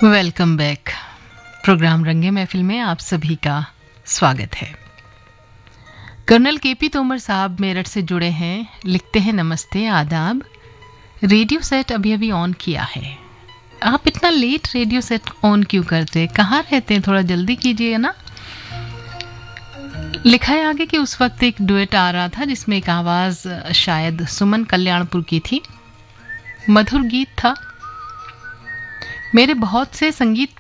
Welcome back. Programme रंगे महफिल में आप सभी का स्वागत है। कर्नल केपी तोमर साहब मेरठ से जुड़े हैं, लिखते हैं नमस्ते आदाब। रेडियो सेट अभी अभी ऑन किया है। आप इतना लेट रेडियो सेट ऑन क्यों करते, कहाँ रहते हैं, थोड़ा जल्दी कीजिए ना। लिखा है आगे कि उस वक्त एक डुएट आ रहा था जिसमें एक आवाज़ शायद सुमन कल्याणपुर की थी। मधुर गीत था। मेरे बहुत से संगीत